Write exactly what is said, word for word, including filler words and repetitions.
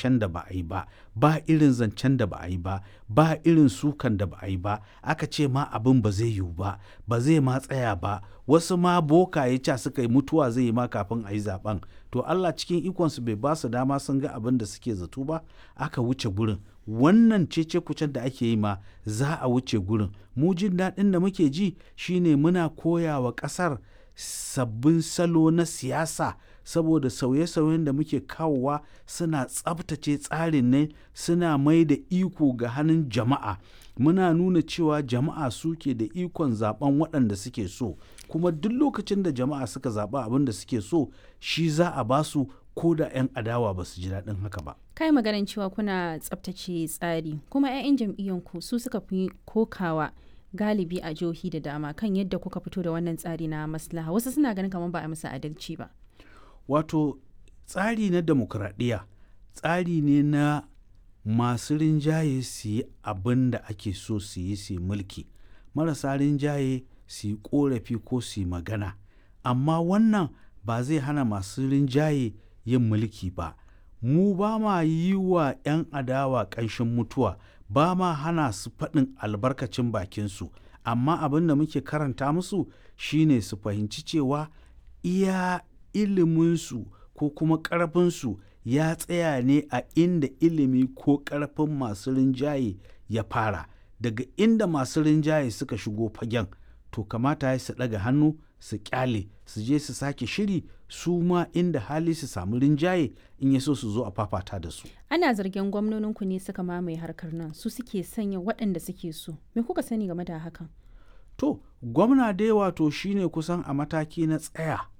hasashen da ba a yi ba, ba irin zancen da ba a yi ba, ba irin sukan da ba a yi ba, aka ce ma abin ba zai yiwu ba, ba zai ma tsaya ba, wasu ma bokaye ca suka yi mutuwa zai yi ma kafin a yi zaben. To Allah cikin ikonsu bai ba su dama sun ga abin da suke zato ba, aka wuce gurin. Wannan cece kucen da ake yi ma za a wuce gurin. Mu jin daɗin da muke ji shine muna koya wa ƙasar sabbin salo na siyasa, saboda sauye-sauyen da muke kawowa suna tsabtace tsarin ne, suna mai da iko ga hannun jama'a. Muna nuna cewa jama'a suke da ikon zaben waɗanda suke so, kuma duk lokacin da jama'a suka zaɓa abin da suke so shi za a ba su, ko da 'yan adawa ba su ji daɗin haka ba. Kai maganin cewa kuna tsabtace tsari, kuma 'ya'yan jam'iyyanku su suka fi kokawa galibi a jihohi da dama kan yadda kuka fito da wannan tsari na maslaha. Wasu suna ganin kamar ba a musu adalci ba. Wato tsari na demokradiyya tsari ne na masu rinjaye su yi abin da ake so su yi su yi mulki, marasa rinjaye su yi ƙorafi ko su yi magana. Amma wannan ba zai hana masu rinjaye yin mulki ba. Mu ba ma yi wa 'yan adawa ƙanshin mutuwa, ba ma hana su faɗin albarkacin bakinsu, amma abin da muke karanta musu shine su fahimci cewa iya iliminsu ko kuma ƙarfinsu ya tsaya ne a inda ilimi ko ƙarfin masu rinjaye ya fara. Daga inda masu rinjaye suka shigo fagen, to kamata ya su ɗaga hannu su ƙyale, su je su sake shiri, su ma inda hali su samu rinjaye in ya so su zo a fafata da su. Ana zargin gwamnoninku ne suka mamaye harkar nan, su suke sanya waɗanda suke so. Me kuka sani game da hakan? To, gwamna dai wato shine kusan a mataki na tsaya